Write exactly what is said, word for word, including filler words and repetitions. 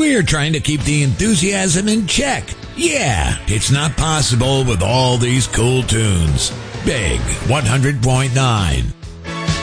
We're trying to keep the enthusiasm in check. Yeah, it's not possible with all these cool tunes. Big one hundred point nine.